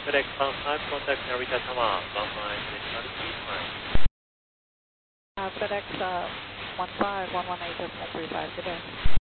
FedEx 5, contact Narita Tower, 15, please fine. FedEx 15, 118.35, good day.